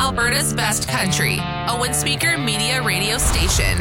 Alberta's best country, a Windspeaker Media radio station.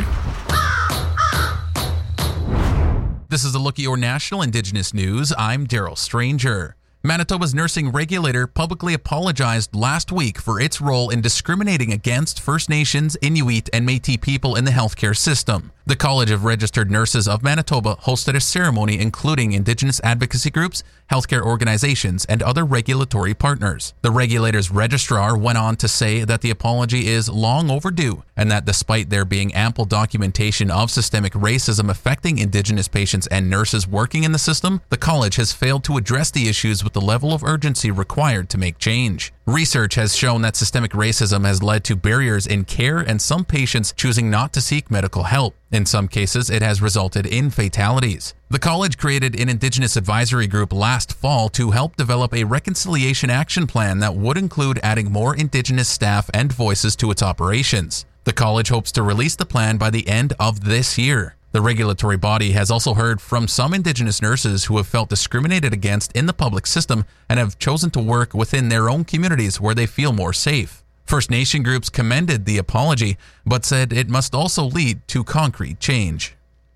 This is a look at your national Indigenous news. I'm Daryl Stranger. Manitoba's nursing regulator publicly apologized last week for its role in discriminating against First Nations, Inuit, and Métis people in the healthcare system. The College of Registered Nurses of Manitoba hosted a ceremony including Indigenous advocacy groups, healthcare organizations, and other regulatory partners. The regulator's registrar went on to say that the apology is long overdue and that despite there being ample documentation of systemic racism affecting Indigenous patients and nurses working in the system, the college has failed to address the issues with the level of urgency required to make change. Research has shown that systemic racism has led to barriers in care and some patients choosing not to seek medical help. In some cases, it has resulted in fatalities. The college created an Indigenous advisory group last fall to help develop a reconciliation action plan that would include adding more Indigenous staff and voices to its operations. The college hopes to release the plan by the end of this year. The regulatory body has also heard from some Indigenous nurses who have felt discriminated against in the public system and have chosen to work within their own communities where they feel more safe. First Nation groups commended the apology, but said it must also lead to concrete change.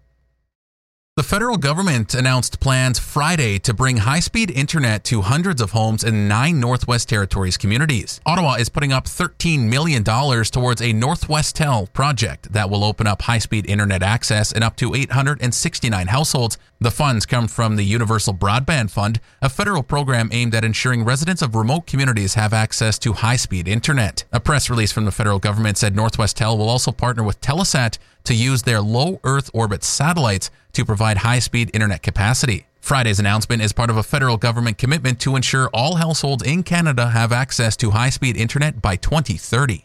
The federal government announced plans Friday to bring high-speed internet to hundreds of homes in 9 Northwest Territories communities. Ottawa is putting up $13 million towards a Northwestel project that will open up high-speed internet access in up to 869 households. The funds come from the Universal Broadband Fund, a federal program aimed at ensuring residents of remote communities have access to high-speed internet. A press release from the federal government said Northwestel will also partner with Telesat to use their low Earth orbit satellites to provide high-speed internet capacity. Friday's announcement is part of a federal government commitment to ensure all households in Canada have access to high-speed internet by 2030.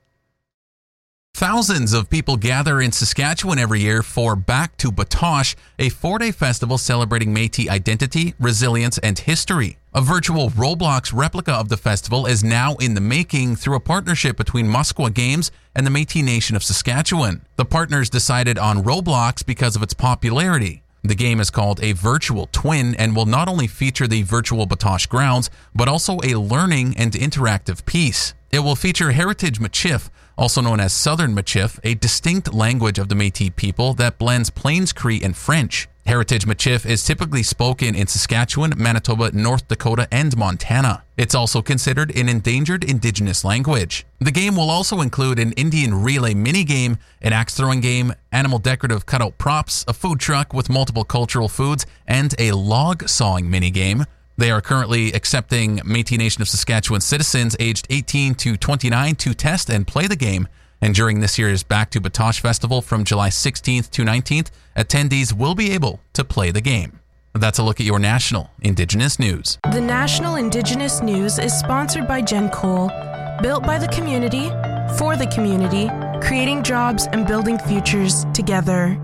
Thousands of people gather in Saskatchewan every year for Back to Batoche, a 4-day festival celebrating Métis identity, resilience, and history. A virtual Roblox replica of the festival is now in the making through a partnership between Musqueam Games and the Métis Nation of Saskatchewan. The partners decided on Roblox because of its popularity. The game is called a virtual twin and will not only feature the virtual Batoche grounds, but also a learning and interactive piece. It will feature Heritage Michif, also known as Southern Michif, a distinct language of the Métis people that blends Plains Cree and French. Heritage Michif is typically spoken in Saskatchewan, Manitoba, North Dakota, and Montana. It's also considered an endangered Indigenous language. The game will also include an Indian relay minigame, an axe-throwing game, animal decorative cutout props, a food truck with multiple cultural foods, and a log-sawing minigame. They are currently accepting Métis Nation of Saskatchewan citizens aged 18 to 29 to test and play the game. And during this year's Back to Batoche Festival from July 16th to 19th, attendees will be able to play the game. That's a look at your national Indigenous news. The National Indigenous News is sponsored by Gen Cole, built by the community, for the community, creating jobs and building futures together.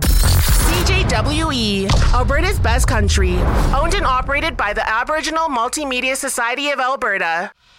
CJWE, Alberta's best country, owned and operated by the Aboriginal Multimedia Society of Alberta.